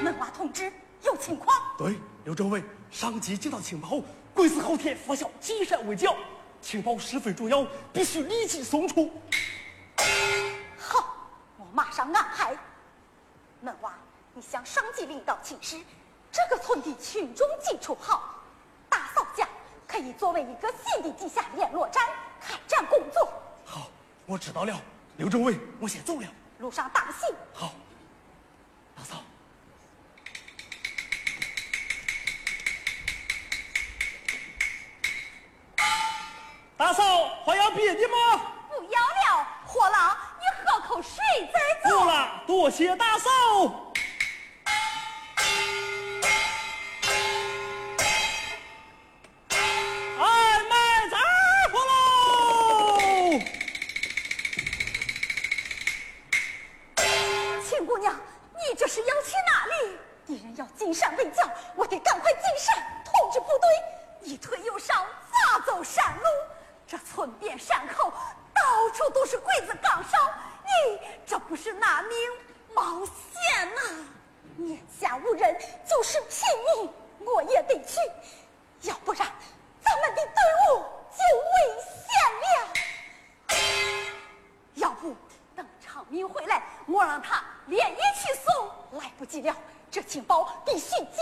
门娃同志有情况。 对，刘政委，上级接到情报，鬼子后天拂晓进山围剿，情报十分重要，必须立即送出。 好，我马上安排。门娃，你向上级领导请示，这个村的群众基础好，大扫家可以作为一个新的地下联络站开展工作。 好，我知道了。刘政委，我先走了。 路上当心。 好，大嫂。大嫂，还要别的吗？ 不要了，货郎，你喝口水再走。 不了，多谢大嫂。俺买杂货喽！ 秦姑娘，你这是要去哪里？敌人要进山围剿，我得赶快进山通知部队。你腿又伤，咋走山路？这村边山口到处都是鬼子岗哨，你这不是拿命冒险呐！眼下无人，就是拼命我也得去，要不然咱们的队伍就危险了。要不等长明回来，我让他连夜去送，来不及了，这情报必须